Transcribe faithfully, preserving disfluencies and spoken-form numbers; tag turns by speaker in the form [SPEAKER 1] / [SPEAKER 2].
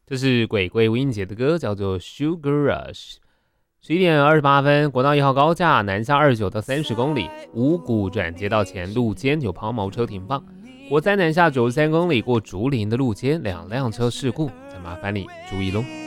[SPEAKER 1] 这是鬼鬼吴映洁的歌，叫做 Sugar Rush。十一点二十八分，国道一号高架南下二十九到三十公里，五股转接道前路肩有抛锚车停放。国三南下九十三公里过竹林的路肩，两辆车事故，再麻烦你注意喽。